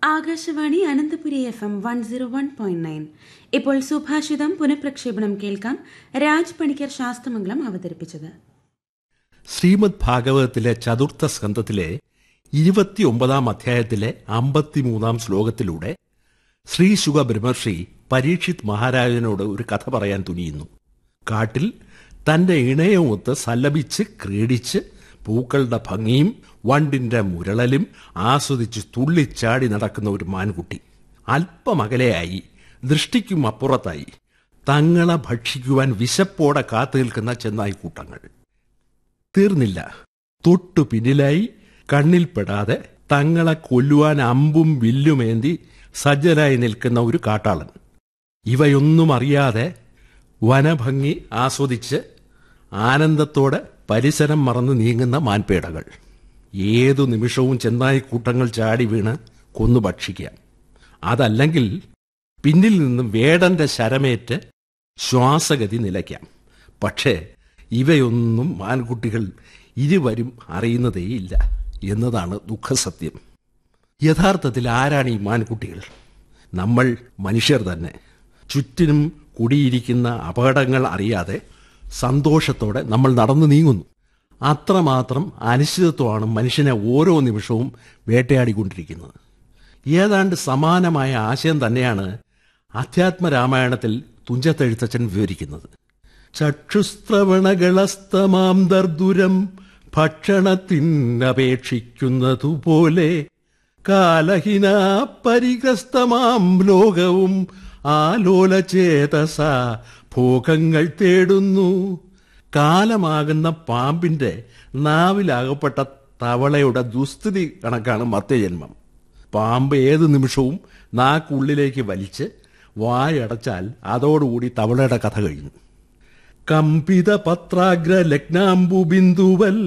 Akashvani Ananthapuri FM 101.9. ഇപ്പോൾ സുഭാഷിതം പുനഃപ്രക്ഷേപണം കേൾക്കാം. രാജ് പണിക്കർ ശാസ്തമംഗലം അവതരിപ്പിച്ചത്. ശ്രീമദ് ഭാഗവതത്തിലെ ചതുർത്ഥ സ്കന്ധത്തിലെ 29 അധ്യായത്തിലെ 53 ശ്ലോകത്തിലൂടെ ശ്രീ ശുക ബ്രഹ്മർഷി പരീക്ഷിത് മഹാരാജനോട് ഒരു കഥ പറയാൻ തുനിയുന്നു. കാട്ടിൽ തന്റെ ഇണയുമൊത്ത് സല്ലപിച്ച് ക്രീഡിച്ച് പൂക്കളുടെ ഭംഗിയും വണ്ടിന്റെ മുരളലും ആസ്വദിച്ച് തുള്ളിച്ചാടി നടക്കുന്ന ഒരു മാൻകുട്ടി. അല്പമകലെയായി, ദൃഷ്ടിക്കും അപ്പുറത്തായി, തങ്ങളെ ഭക്ഷിക്കുവാൻ വിശപ്പോടെ കാത്തു നിൽക്കുന്ന ചെന്നായിക്കൂട്ടങ്ങൾ. തീർന്നില്ല, തൊട്ടു പിന്നിലായി കണ്ണിൽപ്പെടാതെ തങ്ങളെ കൊല്ലുവാൻ അമ്പും വില്ലുമേന്തി സജ്ജനായി നിൽക്കുന്ന ഒരു കാട്ടാളൻ. ഇവയൊന്നും അറിയാതെ വനഭംഗി ആസ്വദിച്ച് ആനന്ദത്തോടെ പരിസരം മറന്ന് നീങ്ങുന്ന മാൻപേടകൾ. ഏതു നിമിഷവും ചെന്നായിക്കൂട്ടങ്ങൾ ചാടി വീണ് കൊന്നു ഭക്ഷിക്കാം. അതല്ലെങ്കിൽ പിന്നിൽ നിന്നും വേടന്റെ ശരമേറ്റ് ശ്വാസഗതി നിലയ്ക്കാം. പക്ഷേ ഇവയൊന്നും മാൻകുട്ടികൾ ഇരുവരും അറിയുന്നതേയില്ല എന്നതാണ് ദുഃഖസത്യം. യഥാർത്ഥത്തിൽ ആരാണ് ഈ മാൻകുട്ടികൾ? നമ്മൾ മനുഷ്യർ തന്നെ. ചുറ്റിനും കുടിയിരിക്കുന്ന അപകടങ്ങൾ അറിയാതെ സന്തോഷത്തോടെ നമ്മൾ നടന്നു നീങ്ങുന്നു. അത്രമാത്രം അനിശ്ചിതത്വമാണ് മനുഷ്യനെ ഓരോ നിമിഷവും വേട്ടയാടിക്കൊണ്ടിരിക്കുന്നത്. ഏതാണ്ട് സമാനമായ ആശയം തന്നെയാണ് അധ്യാത്മരാമായണത്തിൽ തുഞ്ചത്തെഴുത്തച്ഛൻ വിവരിക്കുന്നത്. ചക്ഷുസ്ത്രവണകളസ്തമാം ദർദുരം ഭക്ഷണത്തിനപേക്ഷിക്കുന്നതുപോലെ കാലഹിന പരിഗ്രസ്തമാം ലോകവും ആലോലചേതസ ഭോഗങ്ങൾ തേടുന്നു. കാലമാകുന്ന പാമ്പിന്റെ നാവിലാകപ്പെട്ട തവളയുടെ ദുസ്ഥിതി കണക്കാണ് മർത്യജന്മം. പാമ്പ് ഏത് നിമിഷവും നാക്കുള്ളിലേക്ക് വലിച്ച് വായടച്ചാൽ അതോടുകൂടി തവളയുടെ കഥ കഴിഞ്ഞു. കമ്പിത പത്രാഗ്ര ലഗ്നാംബു ബിന്ദുവൽ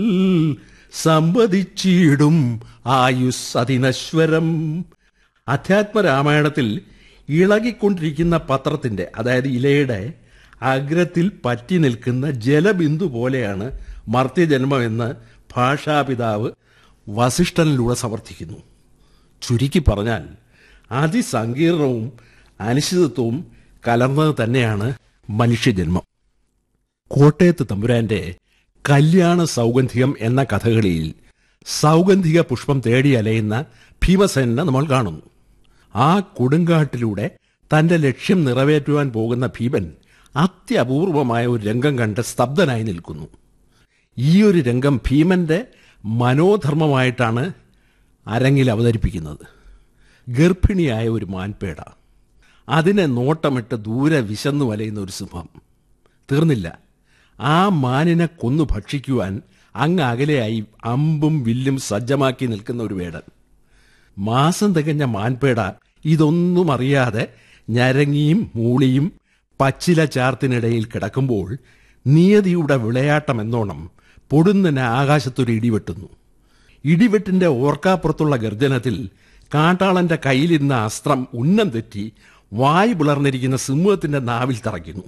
സംവദിച്ചിടും ആയുസ് അതിനശ്വരം. അധ്യാത്മരാമായണത്തിൽ ഇളകിക്കൊണ്ടിരിക്കുന്ന പത്രത്തിന്റെ, അതായത് ഇലയുടെ അഗ്രത്തിൽ പറ്റി നിൽക്കുന്ന ജലബിന്ദു പോലെയാണ് മർത്യജന്മമെന്ന് ഭാഷാപിതാവ് വസിഷ്ഠനിലൂടെ സമർത്ഥിക്കുന്നു. ചുരുക്കി പറഞ്ഞാൽ അതിസങ്കീർണവും അനിശ്ചിതത്വവും കലർന്നത് തന്നെയാണ് മനുഷ്യജന്മം. കോട്ടയത്ത് തമ്പുരാന്റെ കല്യാണ സൗഗന്ധികം എന്ന കഥകളിയിൽ സൗഗന്ധിക പുഷ്പം തേടി അലയുന്ന ഭീമസേനനെ നമ്മൾ കാണുന്നു. ആ കൊടുങ്കാട്ടിലൂടെ തന്റെ ലക്ഷ്യം നിറവേറ്റുവാൻ പോകുന്ന ഭീമൻ അത്യപൂർവമായ ഒരു രംഗം കണ്ട് സ്തബ്ധനായി നിൽക്കുന്നു. ഈ ഒരു രംഗം ഭീമന്റെ മനോധർമ്മമായിട്ടാണ് അരങ്ങിൽ അവതരിപ്പിക്കുന്നത്. ഗർഭിണിയായ ഒരു മാൻപേട, അതിനെ നോട്ടമിട്ട് ദൂരെ വിശന്നു വലയുന്ന ഒരു സിംഹം. തീർന്നില്ല, ആ മാനിനെ കൊന്നു ഭക്ഷിക്കുവാൻ അങ്ങ് അകലെയായി അമ്പും വില്ലും സജ്ജമാക്കി നിൽക്കുന്ന ഒരു വേടൻ. മാസം തികഞ്ഞ മാൻപേട ഇതൊന്നും അറിയാതെ ഞരങ്ങിയും മൂളിയും പച്ചില ചാർത്തിനിടയിൽ കിടക്കുമ്പോൾ നിയതിയുടെ വിളയാട്ടമെന്നോണം പൊടുന്നനെ ആകാശത്തൊരു ഇടിവെട്ടുന്നു. ഇടിവെട്ടിന്റെ ഓർക്കാപ്പുറത്തുള്ള ഗർജനത്തിൽ കാട്ടാളന്റെ കയ്യിലിരുന്ന അസ്ത്രം ഉന്നം തെറ്റി വായു പിളർന്നിരിക്കുന്ന സിംഹത്തിന്റെ നാവിൽ തറയ്ക്കുന്നു.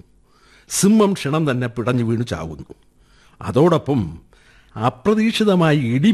സിംഹം ക്ഷണം തന്നെ പിടഞ്ഞു വീണു ചാവുന്നു. അതോടൊപ്പം അപ്രതീക്ഷിതമായി ഇടി